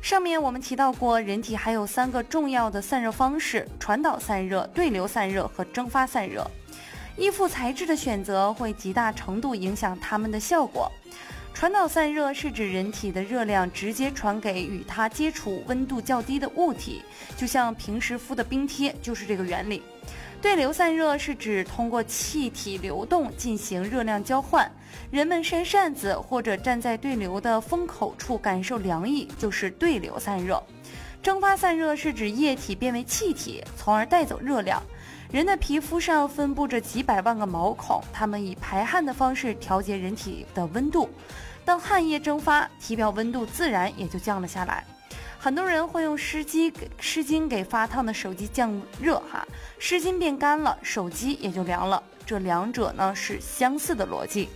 上面我们提到过，人体还有3个重要的散热方式：传导散热、对流散热和蒸发散热。衣服材质的选择会极大程度影响它们的效果。传导散热是指人体的热量直接传给与它接触温度较低的物体，就像平时敷的冰贴就是这个原理。对流散热是指通过气体流动进行热量交换，人们扇扇子或者站在对流的风口处感受凉意，就是对流散热。蒸发散热是指液体变为气体，从而带走热量。人的皮肤上分布着几百万个毛孔，它们以排汗的方式调节人体的温度。当汗液蒸发，体表温度自然也就降了下来。很多人会用湿巾给发烫的手机降热湿巾变干了，手机也就凉了。这两者呢是相似的逻辑。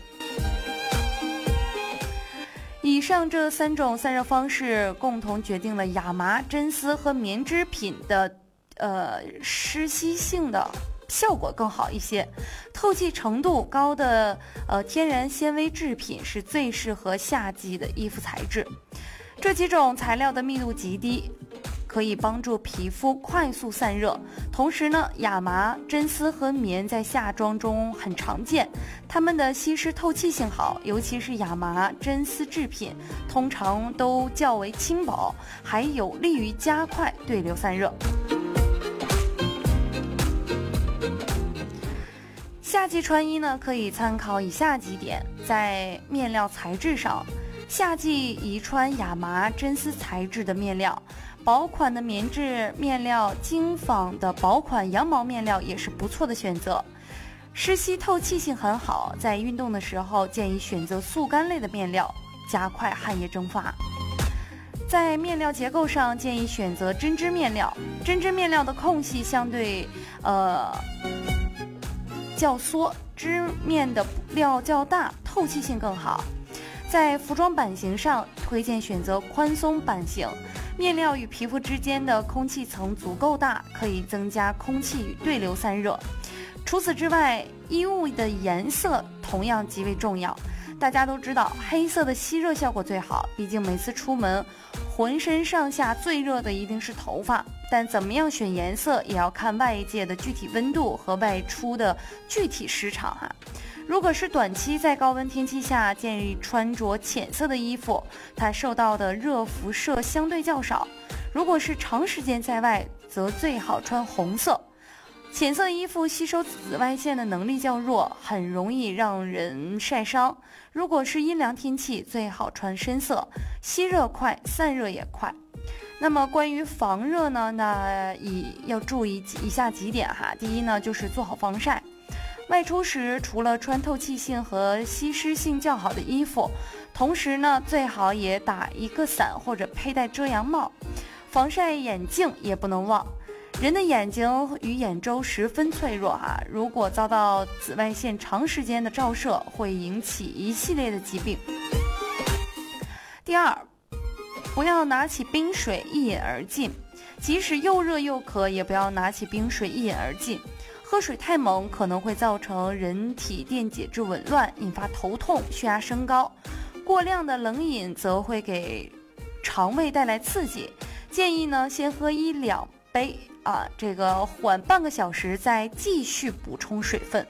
以上这3种散热方式共同决定了亚麻、真丝和棉织品的湿吸性的效果更好一些，透气程度高的天然纤维制品是最适合夏季的衣服材质。这几种材料的密度极低，可以帮助皮肤快速散热。同时呢，亚麻、真丝和棉在夏装中很常见，它们的吸湿透气性好，尤其是亚麻、真丝制品通常都较为轻薄，还有利于加快对流散热。夏季穿衣呢，可以参考以下几点。在面料材质上，夏季宜穿亚麻、真丝材质的面料，薄款的棉质面料、精纺的薄款羊毛面料也是不错的选择。湿吸透气性很好，在运动的时候建议选择速干类的面料，加快汗液蒸发。在面料结构上，建议选择针织面料。针织面料的空隙相对较缩，织面的料较大，透气性更好。在服装版型上，推荐选择宽松版型，面料与皮肤之间的空气层足够大，可以增加空气与对流散热。除此之外，衣物的颜色同样极为重要。大家都知道，黑色的吸热效果最好，毕竟每次出门，浑身上下最热的一定是头发。但怎么样选颜色，也要看外界的具体温度和外出的具体时长如果是短期在高温天气下，建议穿着浅色的衣服，它受到的热辐射相对较少。如果是长时间在外，则最好穿红色。浅色衣服吸收紫外线的能力较弱，很容易让人晒伤。如果是阴凉天气，最好穿深色，吸热快，散热也快。那么关于防热呢，要注意以下几点第一呢，就是做好防晒。外出时，除了穿透气性和吸湿性较好的衣服，同时呢，最好也打一个伞或者佩戴遮阳帽。防晒眼镜也不能忘。人的眼睛与眼周十分脆弱如果遭到紫外线长时间的照射，会引起一系列的疾病。第二，不要拿起冰水一饮而尽，即使又热又渴，也不要拿起冰水一饮而尽。喝水太猛可能会造成人体电解质紊乱，引发头痛、血压升高。过量的冷饮则会给肠胃带来刺激，建议呢先喝1-2杯缓半个小时再继续补充水分。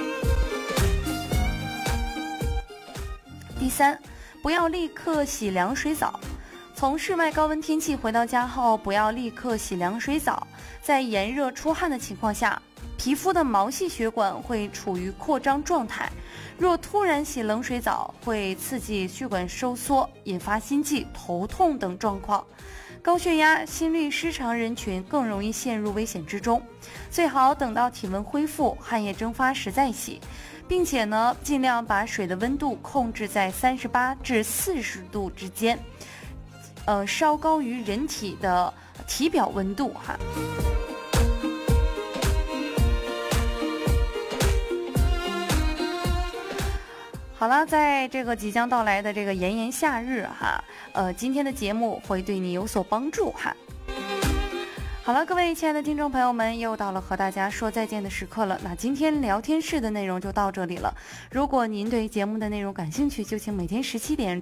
第三，不要立刻洗凉水澡。从室外高温天气回到家后，不要立刻洗凉水澡。在炎热出汗的情况下，皮肤的毛细血管会处于扩张状态，若突然洗冷水澡，会刺激血管收缩，引发心悸、头痛等状况。高血压、心律失常人群更容易陷入危险之中，最好等到体温恢复、汗液蒸发时再洗，并且呢，尽量把水的温度控制在38至40度之间，稍高于人体的体表温度好了，在这个即将到来的这个炎炎夏日今天的节目会对你有所帮助好了，各位亲爱的听众朋友们，又到了和大家说再见的时刻了。那今天聊天室的内容就到这里了。如果您对节目的内容感兴趣，就请每天17点